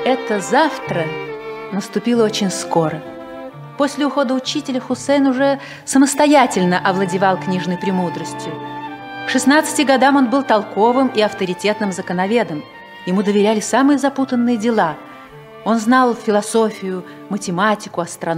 Это завтра наступило очень скоро. После ухода учителя Хусейн уже самостоятельно овладевал книжной премудростью. К 16 годам он был толковым и авторитетным законоведом. Ему доверяли самые запутанные дела. Он знал философию, математику, астрономию.